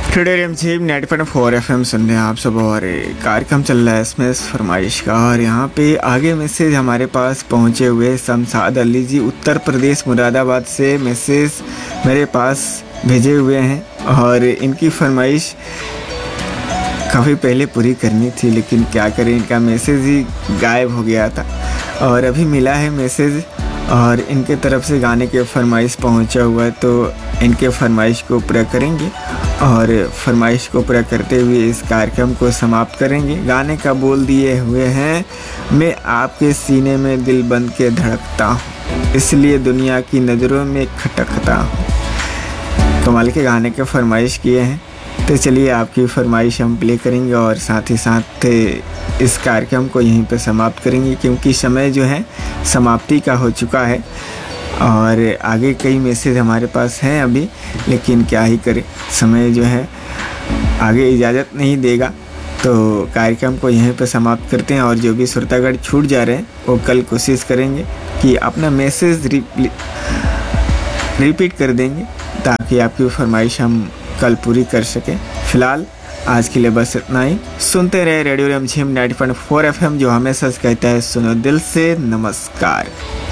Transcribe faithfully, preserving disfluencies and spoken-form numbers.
Today रिमझिम ninety point four F M सुन रहे हैं आप सब। और कार्यक्रम चल रहा है इसमें फरमाइश का। और यहाँ पे आगे मैसेज हमारे पास पहुँचे हुए शमशाद अली जी उत्तर प्रदेश मुरादाबाद से मैसेज मेरे पास भेजे हुए हैं। और इनकी फरमाइश काफ़ी पहले पूरी करनी थी, लेकिन क्या करें, इनका मैसेज ही गायब हो गया था और अभी मिला है मैसेज। और इनके तरफ से गाने के फरमाइश पहुंचा हुआ है, तो इनके फरमाइश को पूरा करेंगे और फरमाइश को पूरा करते हुए इस कार्यक्रम को समाप्त करेंगे। गाने का बोल दिए हुए हैं, मैं आपके सीने में दिल बंद के धड़कता हूँ, इसलिए दुनिया की नज़रों में खटकता हूँ। कमाल के गाने के फरमाइश किए हैं, तो चलिए आपकी फरमाइश हम प्ले करेंगे और साथ ही साथ इस कार्यक्रम को यहीं पर समाप्त करेंगे, क्योंकि समय जो है समाप्ति का हो चुका है। और आगे कई मैसेज हमारे पास हैं अभी, लेकिन क्या ही करें, समय जो है आगे इजाज़त नहीं देगा। तो कार्यक्रम को यहीं पर समाप्त करते हैं। और जो भी श्रोतागण छूट जा रहे हैं वो कल कोशिश करेंगे कि अपना मैसेज रिपीट कर देंगे, ताकि आपकी फरमाइश हम कल पूरी कर सकें। फिलहाल आज के लिए बस इतना ही। सुनते रहे रेडियो रिमझिम ninety point four F M, जो हमेशा कहता है सुनो दिल से। नमस्कार।